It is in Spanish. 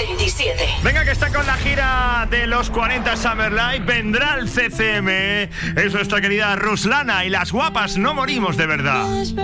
27. Venga, que está con la gira de los 40 Summer Live. Vendrá el CCM. Es nuestra querida Ruslana y las guapas no morimos de verdad.